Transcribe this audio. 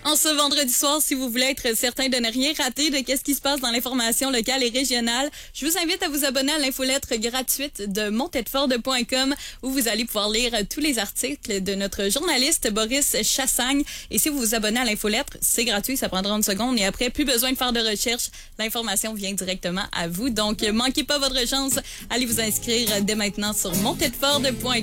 En ce vendredi soir, si vous voulez être certain de ne rien rater de ce qui se passe dans l'information locale et régionale, je vous invite à vous abonner à l'infolettre gratuite de monteteforde.com où vous allez pouvoir lire tous les articles de notre journaliste Boris Chassagne. Et si vous vous abonnez à l'infolettre, c'est gratuit, ça prendra une seconde et après, plus besoin de faire de recherche. L'information vient directement à vous. Donc, manquez pas votre chance. Allez vous inscrire dès maintenant sur monteteforde.com.